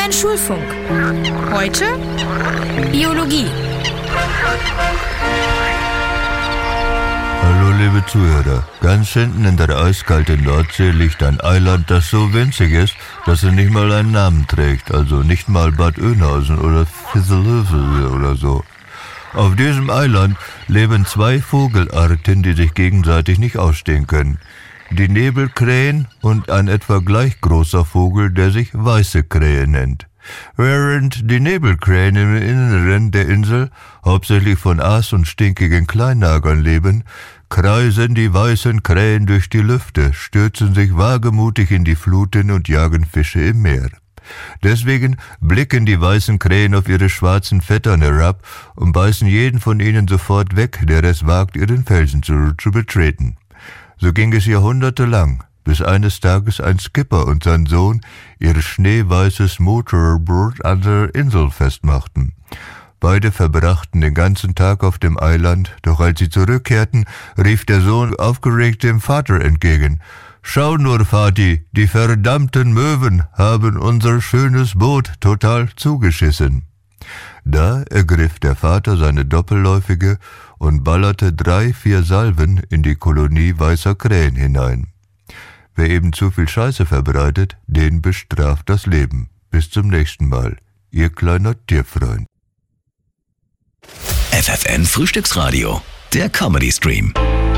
Bayern Schulfunk. Heute Biologie. Hallo liebe Zuhörer, ganz hinten in der eiskalten Nordsee liegt ein Eiland, das so winzig ist, dass es nicht mal einen Namen trägt, also nicht mal Bad Oeynhausen oder Fisselhövel oder so. Auf diesem Eiland leben 2 Vogelarten, die sich gegenseitig nicht ausstehen können. Die Nebelkrähen und ein etwa gleich großer Vogel, der sich weiße Krähe nennt. Während die Nebelkrähen im Inneren der Insel hauptsächlich von Aas und stinkigen Kleinnagern leben, kreisen die weißen Krähen durch die Lüfte, stürzen sich wagemutig in die Fluten und jagen Fische im Meer. Deswegen blicken die weißen Krähen auf ihre schwarzen Vettern herab und beißen jeden von ihnen sofort weg, der es wagt, ihren Felsen zu betreten. So ging es jahrhundertelang, bis eines Tages ein Skipper und sein Sohn ihr schneeweißes Motorboot an der Insel festmachten. Beide verbrachten den ganzen Tag auf dem Eiland, doch als sie zurückkehrten, rief der Sohn aufgeregt dem Vater entgegen: »Schau nur, Vati, die verdammten Möwen haben unser schönes Boot total zugeschissen.« Da ergriff der Vater seine Doppelläufige und ballerte 3-4 Salven in die Kolonie weißer Krähen hinein. Wer eben zu viel Scheiße verbreitet, den bestraft das Leben. Bis zum nächsten Mal, Ihr kleiner Tierfreund. FFN Frühstücksradio, der Comedy Stream.